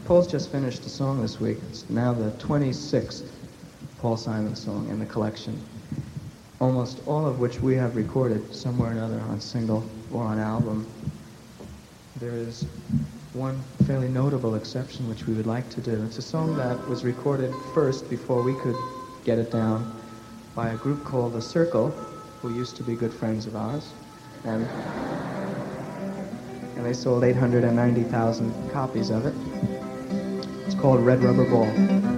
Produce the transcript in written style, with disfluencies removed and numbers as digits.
Paul's just finished a song this week. It's now the 26th Paul Simon song in the collection, almost all of which we have recorded somewhere or another on single or on album. There is one fairly notable exception which we would like to do. It's a song that was recorded first before we could get it down by a group called The Circle, who used to be good friends of ours. And they sold 890,000 copies of it. It's called Red Rubber Ball.